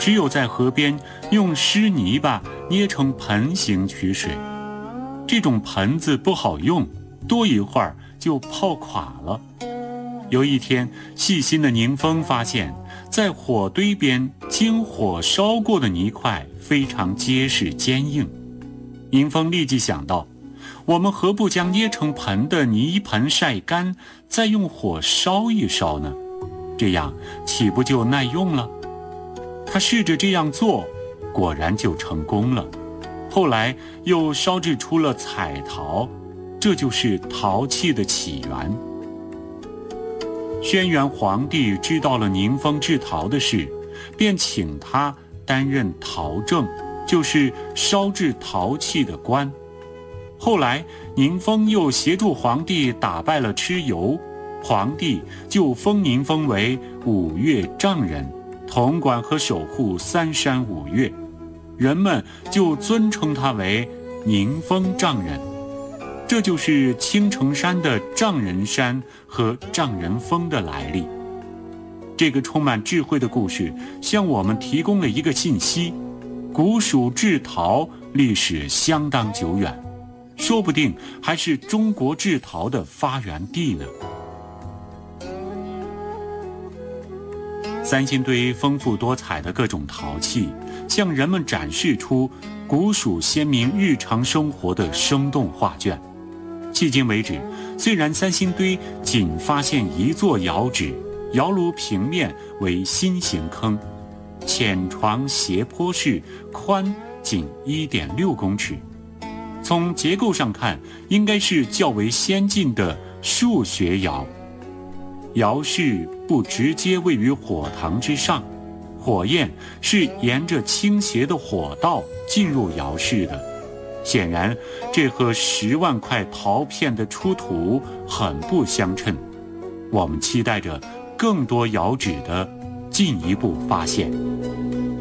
只有在河边用湿泥巴捏成盆形取水。这种盆子不好用，多一会儿就泡垮了。有一天，细心的宁风发现，在火堆边经火烧过的泥块非常结实坚硬。宁风立即想到，我们何不将捏成盆的泥盆晒干，再用火烧一烧呢？这样岂不就耐用了？他试着这样做，果然就成功了。后来又烧制出了彩陶，这就是陶器的起源。轩辕皇帝知道了宁风制陶的事，便请他担任陶正，就是烧制陶器的官。后来宁风又协助皇帝打败了蚩尤，皇帝就封宁风为五岳丈人，统管和守护三山五岳，人们就尊称他为宁风丈人。这就是青城山的丈人山和丈人峰的来历。这个充满智慧的故事向我们提供了一个信息：古蜀制陶历史相当久远，说不定还是中国制陶的发源地呢。三星堆丰富多彩的各种陶器，向人们展示出古蜀先民日常生活的生动画卷。迄今为止，虽然三星堆仅发现一座窑址，窑炉平面为心形坑，浅床斜坡式，宽仅1.6公尺。从结构上看，应该是较为先进的数学窑。窑室不直接位于火塘之上，火焰是沿着倾斜的火道进入窑室的。显然，这和10万块陶片的出土很不相称。我们期待着更多窑址的进一步发现。